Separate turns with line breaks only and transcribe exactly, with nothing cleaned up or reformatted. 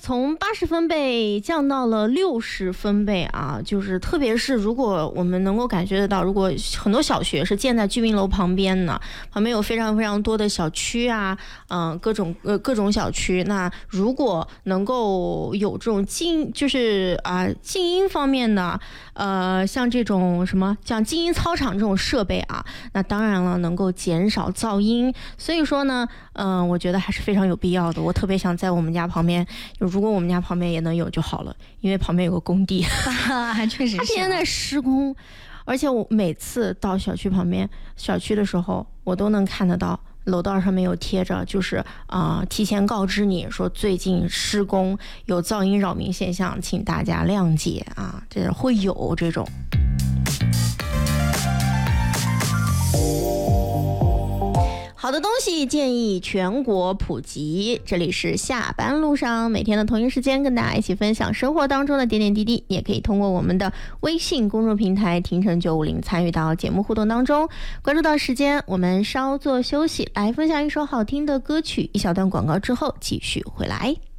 从八十分贝降到了六十分贝啊，就是特别是如果我们能够感觉得到，如果很多小学是建在居民楼旁边呢，旁边有非常非常多的小区啊，嗯、呃，各种呃各种小区，那如果能够有这种静，就是啊、呃、静音方面的，呃，像这种什么像静音操场这种设备啊，那当然了，能够减少噪音。所以说呢，嗯、呃，我觉得还是非常有必要的。我特别想在我们家旁边，如果我们家旁边也能有就好了，因为旁边有个工地，
还确实是，
他天天在施工，而且我每次到小区旁边小区的时候，我都能看得到。楼道上面有贴着，就是啊、呃，提前告知你说最近施工有噪音扰民现象，请大家谅解啊，这会有这种。好的东西建议全国普及，这里是下班路上，每天的同一时间跟大家一起分享生活当中的点点滴滴，也可以通过我们的微信公众平台听成九五零参与到节目互动当中。关注到时间，我们稍作休息，来分享一首好听的歌曲，一小段广告之后继续回来。